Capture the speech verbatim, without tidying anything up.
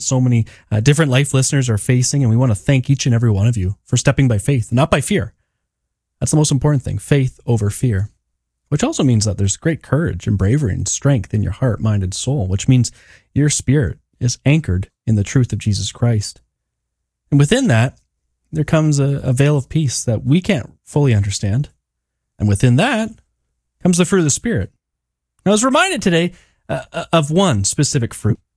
so many uh, different life listeners are facing, and we want to thank each and every one of you for stepping by faith, not by fear. That's the most important thing, faith over fear, which also means that there's great courage and bravery and strength in your heart, mind, and soul, which means your spirit is anchored in the truth of Jesus Christ. And within that, there comes a, a veil of peace that we can't fully understand. And within that comes the fruit of the Spirit. I was reminded today uh, of one specific fruit